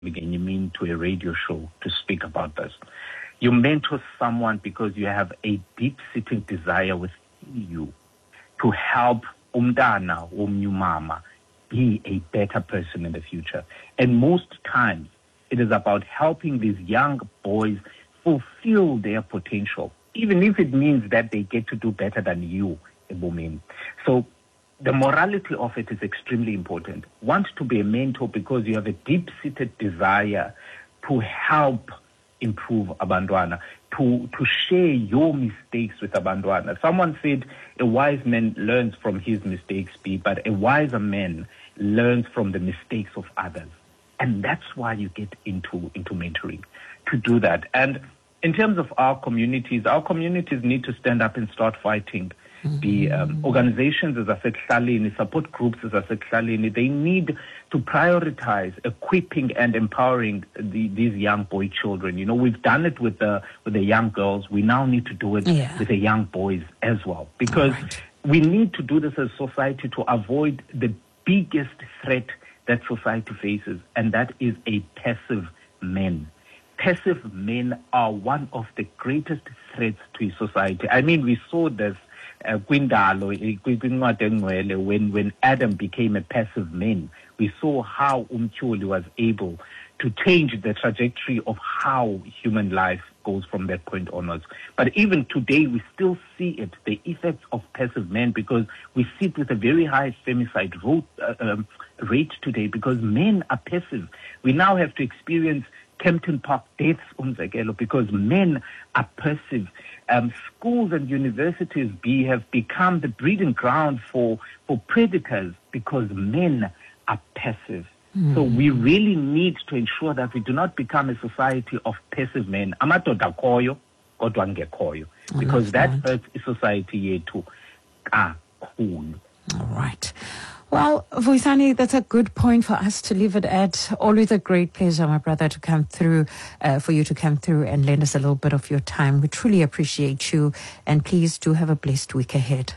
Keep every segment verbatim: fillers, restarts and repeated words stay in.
and you mean to a radio show to speak about this. You mentor someone because you have a deep-seated desire within you to help umdana umnyumama be a better person in the future. And most times, it is about helping these young boys fulfill their potential, even if it means that they get to do better than you, Ebumim. So the morality of it is extremely important. Want to be a mentor because you have a deep-seated desire to help improve abantwana, to, to share your mistakes with abantwana. Someone said a wise man learns from his mistakes, B, but a wiser man learns from the mistakes of others. And that's why you get into, into mentoring, to do that. And in terms of our communities, our communities need to stand up and start fighting. Mm-hmm. The um, organizations, as I said, Hlalini, support groups, as I said, Hlalini, they need to prioritize equipping and empowering the, these young boy children. You know, we've done it with the with the young girls. We now need to do it yeah. with the young boys as well, because right. we need to do this as society to avoid the biggest threat that society faces, and that is a passive men. Passive men are one of the greatest threats to society. I mean, we saw this uh, when when Adam became a passive man. We saw how Umtyoli was able to change the trajectory of how human life goes from that point onwards. But even today, we still see it, the effects of passive men, because we sit with a very high femicide rate, uh, um, rate today, because men are passive. We now have to experience Kempton Park deaths, umzekelo, because men are passive. Um, schools and universities be, have become the breeding ground for, for predators because men are passive. Mm. So we really need to ensure that we do not become a society of passive men. Amadoda koyo, kodwa ngekhoyo, because that hurts society yethu kakhulu. All right. Well, Vuyisani, that's a good point for us to leave it at. Always a great pleasure, my brother, to come through, uh, for you to come through and lend us a little bit of your time. We truly appreciate you, and please do have a blessed week ahead.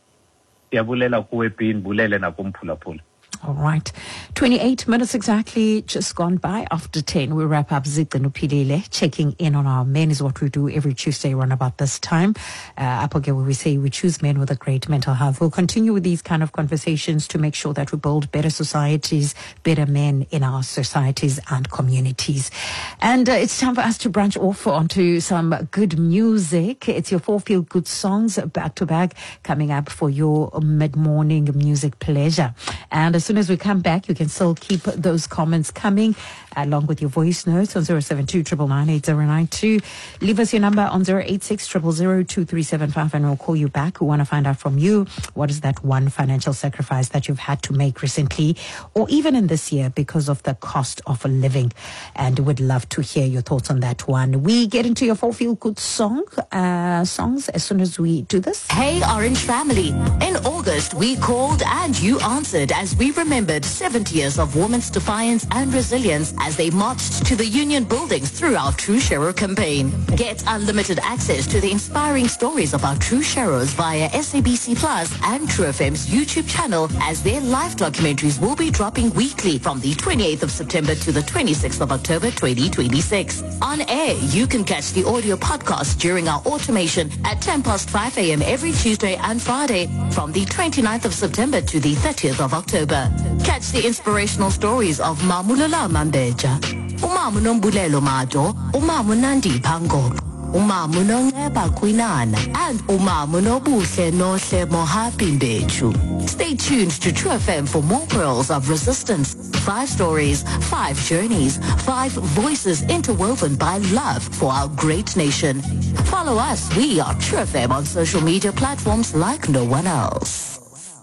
All right. twenty-eight minutes exactly just gone by after ten. We wrap up Zigcino Philile. Checking in on our men is what we do every Tuesday around about this time. Uh, where we say we choose men with a great mental health. We'll continue with these kind of conversations to make sure that we build better societies, better men in our societies and communities. And uh, it's time for us to branch off onto some good music. It's your four feel good songs back to back coming up for your mid-morning music pleasure. And as soon as we come back, you can still keep those comments coming along with your voice notes on zero seven two, nine nine eight, zero nine two. Leave us your number on zero eight six, zero zero zero, two three seven five and we'll call you back. We want to find out from you, what is that one financial sacrifice that you've had to make recently or even in this year because of the cost of living? And we'd love to hear your thoughts on that one. We get into your four feel good song uh, songs as soon as we do this. Hey, Orange family. In August, we called and you answered as we remembered seventy years of women's defiance and resilience as they marched to the union buildings through our True Shero campaign. Get unlimited access to the inspiring stories of our True Sheros via S A B C Plus and True F M's YouTube channel, as their live documentaries will be dropping weekly from the twenty-eighth of September to the twenty-sixth of October twenty twenty-six. On air, you can catch the audio podcast during our automation at ten past five a m every Tuesday and Friday from the twenty-ninth of September to the thirtieth of October. Catch the inspirational stories of Mamulala Mambeja, Umamu Nombulelo Majo, Umamu Nandi Pango, Umamu Nongeba Kwinana, and Umamu Nobuhle Nohle Mohapi Mbechu. Stay tuned to True F M for more pearls of resistance. Five stories, five journeys, five voices interwoven by love for our great nation. Follow us. We are True F M on social media platforms like no one else.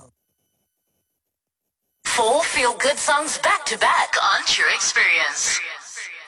Four feel-good songs back-to-back on True Experience.